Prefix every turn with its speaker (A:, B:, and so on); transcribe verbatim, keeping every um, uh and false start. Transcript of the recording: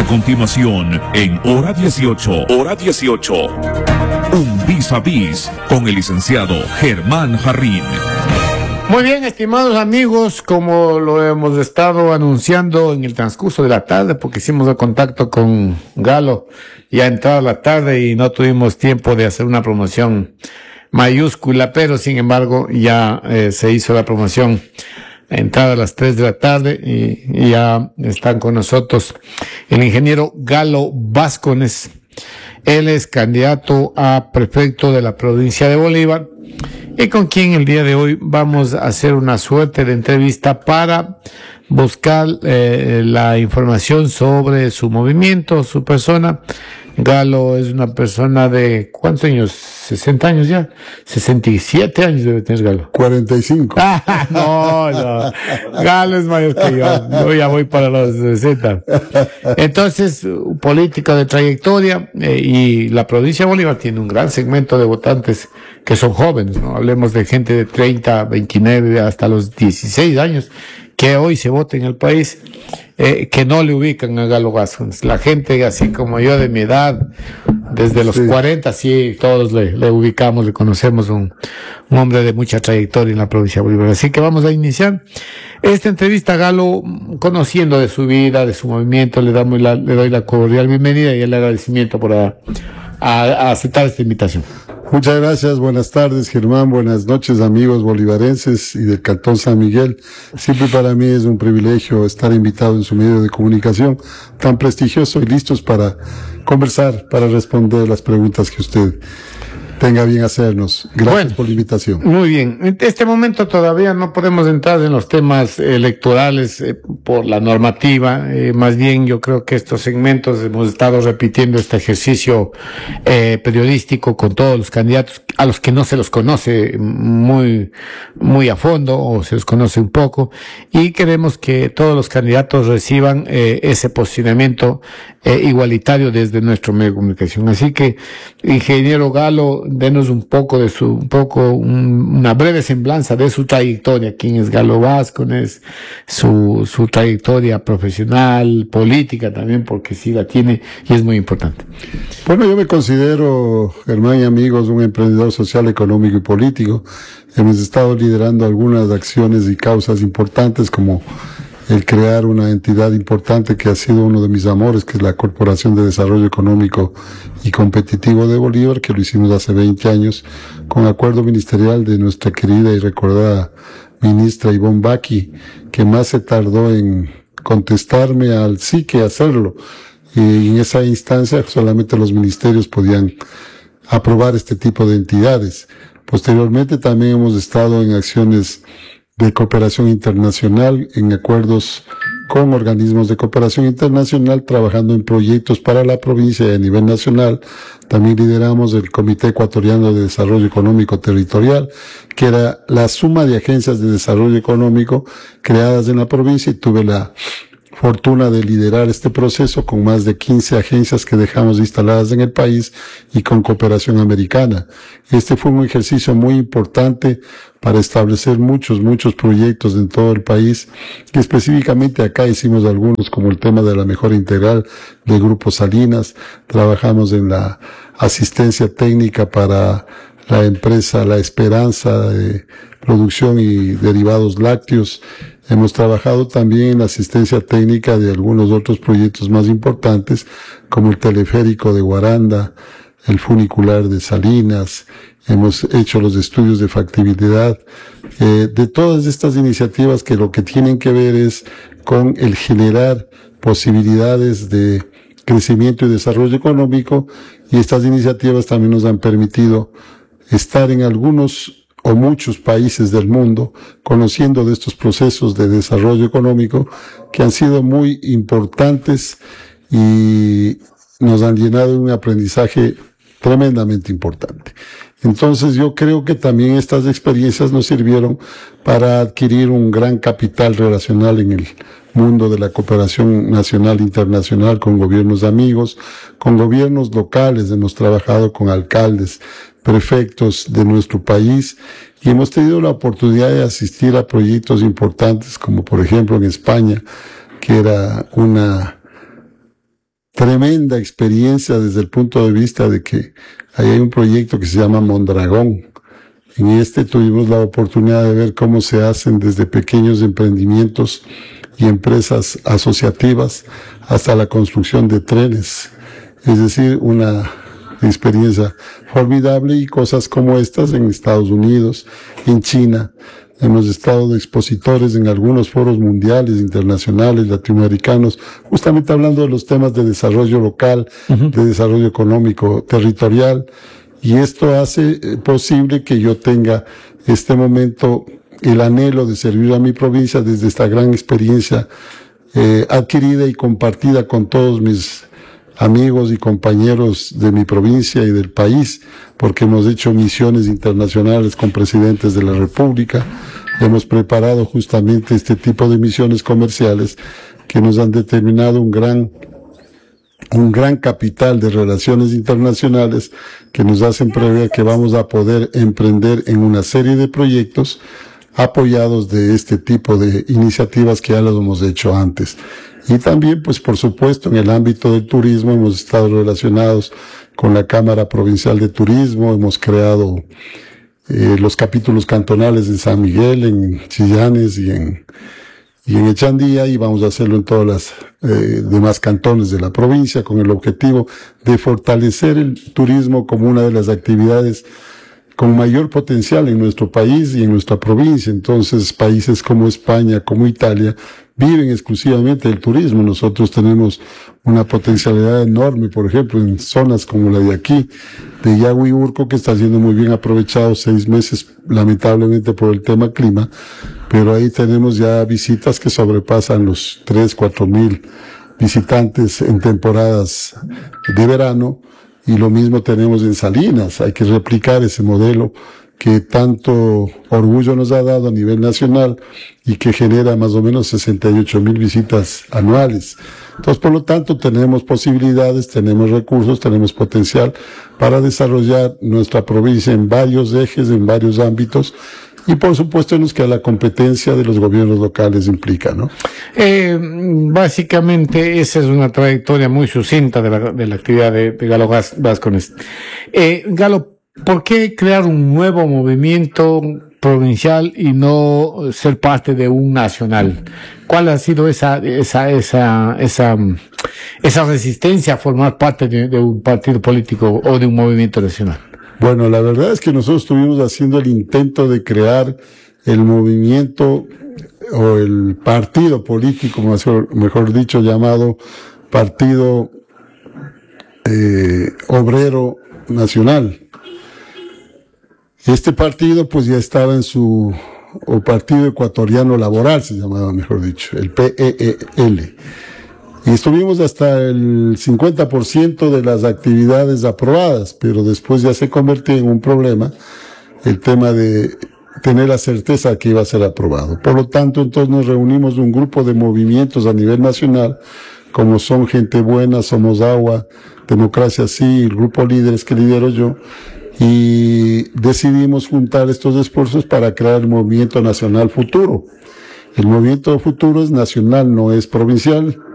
A: A continuación, en Hora dieciocho, Hora dieciocho, un vis a vis con el licenciado Germán Jarrín.
B: Muy bien, estimados amigos, como lo hemos estado anunciando en el transcurso de la tarde, porque hicimos el contacto con Galo ya entrada la tarde y no tuvimos tiempo de hacer una promoción mayúscula, pero sin embargo ya eh, se hizo la promoción entrada a las tres de la tarde y, y ya están con nosotros el ingeniero Galo Vázquez. Él es candidato a prefecto de la provincia de Bolívar y con quien el día de hoy vamos a hacer una suerte de entrevista para buscar eh, la información sobre su movimiento, su persona. Galo es una persona de, ¿cuántos años? ¿sesenta años ya? sesenta y siete años debe tener Galo.
C: cuarenta y cinco.
B: Ah, no, no. Galo es mayor que yo. Yo ya voy para los sesenta. Entonces, política de trayectoria, eh, y la provincia de Bolívar tiene un gran segmento de votantes que son jóvenes, ¿no? Hablemos de gente de treinta, veintinueve, hasta los dieciséis años, que hoy se vota en el país, eh, que no le ubican a Galo Vázquez. La gente así como yo de mi edad, desde los sí. cuarenta, sí, todos le, le ubicamos, le conocemos, un, un hombre de mucha trayectoria en la provincia de Bolívar. Así que vamos a iniciar esta entrevista a Galo, conociendo de su vida, de su movimiento. Le damos la, le doy la cordial bienvenida y el agradecimiento por a, a, a aceptar esta invitación.
C: Muchas gracias, buenas tardes Germán, buenas noches amigos bolivarenses y del Cantón San Miguel. Siempre para mí es un privilegio estar invitado en su medio de comunicación tan prestigioso y listos para conversar, para responder las preguntas que usted tenga bien hacernos. Gracias bueno, por la invitación.
B: Muy bien. En este momento todavía no podemos entrar en los temas electorales eh, por la normativa. Eh, más bien yo creo que estos segmentos hemos estado repitiendo este ejercicio eh, periodístico con todos los candidatos a los que no se los conoce muy, muy a fondo o se los conoce un poco, y queremos que todos los candidatos reciban eh, ese posicionamiento eh, igualitario desde nuestro medio de comunicación. Así que, ingeniero Galo, denos un poco de su, un poco, un, una breve semblanza de su trayectoria. ¿Quién es Galo Vázquez? Su, su trayectoria profesional, política también, porque sí la tiene y es muy importante.
C: Bueno, yo me considero, Germán y amigos, un emprendedor social, económico y político. Hemos estado liderando algunas acciones y causas importantes, como el crear una entidad importante que ha sido uno de mis amores, que es la Corporación de Desarrollo Económico y Competitivo de Bolívar, que lo hicimos hace veinte años, con acuerdo ministerial de nuestra querida y recordada ministra Ivonne Baqui, que más se tardó en contestarme al sí que hacerlo. Y en esa instancia solamente los ministerios podían aprobar este tipo de entidades. Posteriormente también hemos estado en acciones de cooperación internacional, en acuerdos con organismos de cooperación internacional, trabajando en proyectos para la provincia y a nivel nacional. También lideramos el Comité Ecuatoriano de Desarrollo Económico Territorial, que era la suma de agencias de desarrollo económico creadas en la provincia, y tuve la fortuna de liderar este proceso con más de quince agencias que dejamos instaladas en el país y con cooperación americana. Este fue un ejercicio muy importante para establecer muchos, muchos proyectos en todo el país, y específicamente acá hicimos algunos, como el tema de la mejora integral del Grupo Salinas. Trabajamos en la asistencia técnica para la empresa La Esperanza de producción y derivados lácteos. Hemos trabajado también en la asistencia técnica de algunos otros proyectos más importantes, como el teleférico de Guaranda, el funicular de Salinas. Hemos hecho los estudios de factibilidad eh, de todas estas iniciativas, que lo que tienen que ver es con el generar posibilidades de crecimiento y desarrollo económico, y estas iniciativas también nos han permitido estar en algunos o muchos países del mundo, conociendo de estos procesos de desarrollo económico que han sido muy importantes y nos han llenado de un aprendizaje tremendamente importante. Entonces yo creo que también estas experiencias nos sirvieron para adquirir un gran capital relacional en el mundo de la cooperación nacional e internacional, con gobiernos amigos, con gobiernos locales. Hemos trabajado con alcaldes, prefectos de nuestro país, y hemos tenido la oportunidad de asistir a proyectos importantes, como por ejemplo en España, que era una tremenda experiencia desde el punto de vista de que ahí hay un proyecto que se llama Mondragón. En este tuvimos la oportunidad de ver cómo se hacen desde pequeños emprendimientos y empresas asociativas hasta la construcción de trenes. Es decir, una experiencia formidable, y cosas como estas en Estados Unidos, en China. Hemos estado de expositores en algunos foros mundiales, internacionales, latinoamericanos, justamente hablando de los temas de desarrollo local, uh-huh. de desarrollo económico, territorial. Y esto hace posible que yo tenga este momento el anhelo de servir a mi provincia desde esta gran experiencia eh, adquirida y compartida con todos mis amigos y compañeros de mi provincia y del país, porque hemos hecho misiones internacionales con presidentes de la República. Hemos preparado justamente este tipo de misiones comerciales que nos han determinado un gran un gran capital de relaciones internacionales que nos hacen prever que vamos a poder emprender en una serie de proyectos apoyados de este tipo de iniciativas que ya las hemos hecho antes. Y también, pues por supuesto, en el ámbito del turismo hemos estado relacionados con la Cámara Provincial de Turismo, hemos creado eh, los capítulos cantonales en San Miguel, en Chillanes y en y en Echandía, y vamos a hacerlo en todas las eh, demás cantones de la provincia, con el objetivo de fortalecer el turismo como una de las actividades con mayor potencial en nuestro país y en nuestra provincia. Entonces, países como España, como Italia, viven exclusivamente del turismo. Nosotros tenemos una potencialidad enorme, por ejemplo, en zonas como la de aquí, de Yagüi Urco, que está siendo muy bien aprovechado, seis meses, lamentablemente por el tema clima, pero ahí tenemos ya visitas que sobrepasan los tres, cuatro mil visitantes en temporadas de verano, y lo mismo tenemos en Salinas. Hay que replicar ese modelo que tanto orgullo nos ha dado a nivel nacional y que genera más o menos sesenta y ocho mil visitas anuales. Entonces, por lo tanto, tenemos posibilidades, tenemos recursos, tenemos potencial para desarrollar nuestra provincia en varios ejes, en varios ámbitos, y por supuesto en los que la competencia de los gobiernos locales implica, ¿no?
B: Eh, básicamente esa es una trayectoria muy sucinta de la, de la actividad de, de Galo Vázquez. Eh, Galo, ¿por qué crear un nuevo movimiento provincial y no ser parte de un nacional? ¿Cuál ha sido esa esa esa esa esa resistencia a formar parte de, de un partido político o de un movimiento nacional?
C: Bueno, la verdad es que nosotros estuvimos haciendo el intento de crear el movimiento o el partido político, mejor, mejor dicho, llamado Partido eh, Obrero Nacional. Este partido pues ya estaba en su, o Partido Ecuatoriano Laboral se llamaba, mejor dicho, el P E E L. Y estuvimos hasta el cincuenta por ciento de las actividades aprobadas, pero después ya se convirtió en un problema el tema de tener la certeza que iba a ser aprobado. Por lo tanto, entonces nos reunimos un grupo de movimientos a nivel nacional, como son Gente Buena, Somos Agua, Democracia Sí, el grupo Líderes que lidero yo, y decidimos juntar estos esfuerzos para crear el Movimiento Nacional Futuro. El Movimiento Futuro es nacional, no es provincial.